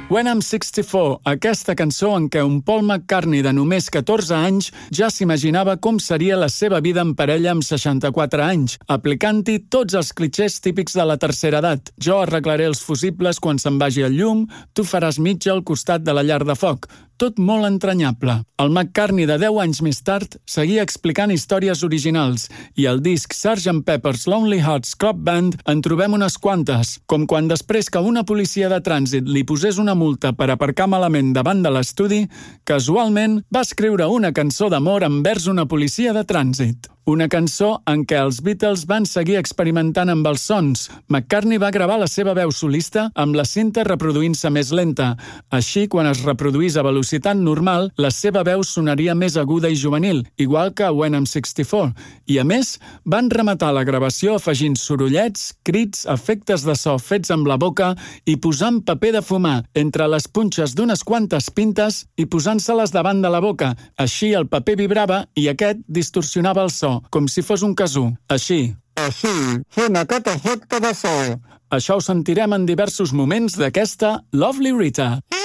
When I'm 64, aquesta cançó en què un Paul McCartney de només 14 anys ja s'imaginava com seria la seva vida en parella amb 64 anys, aplicant-hi tots els clixés típics de la tercera edat. Jo arreglaré els fusibles quan se'n vagi el llum, tu faràs mitja al costat de la llar de foc. Tot molt entranyable. El McCartney de 10 anys més tard seguia explicant històries originals i al disc Sgt. Pepper's Lonely Hearts Club Band en trobem unes quantes, com quan després que una policia de trànsit li posés una multa per aparcar malament davant de l'estudi, casualment va escriure una cançó d'amor envers una policia de trànsit. Una cançó en què els Beatles van seguir experimentant amb els sons. McCartney va gravar la seva veu solista amb la cinta reproduint-se més lenta. Així, quan es reproduís a velocitat normal, la seva veu sonaria més aguda i juvenil, igual que When I'm 64. I a més, van rematar la gravació afegint sorollets, crits, efectes de so fets amb la boca i posant paper de fumar entre les punxes d'unes quantes pintes i posant-se-les davant de la boca. Així el paper vibrava i aquest distorsionava el so, com si fos un casú. Així, fent aquest efecte de so. Això ho sentirem en diversos moments d'aquesta Lovely Rita.